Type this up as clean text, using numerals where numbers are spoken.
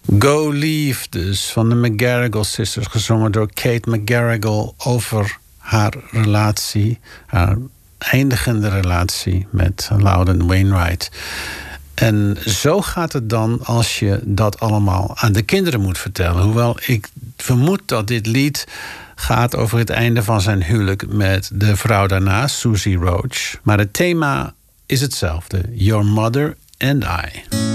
Go Leave dus, van de McGarrigle Sisters, gezongen door Kate McGarrigle over haar relatie, haar eindigende relatie met Loudon Wainwright. En zo gaat het dan als je dat allemaal aan de kinderen moet vertellen. Hoewel ik vermoed dat dit lied gaat over het einde van zijn huwelijk met de vrouw daarna, Susie Roach. Maar het thema is hetzelfde. Your Mother and I.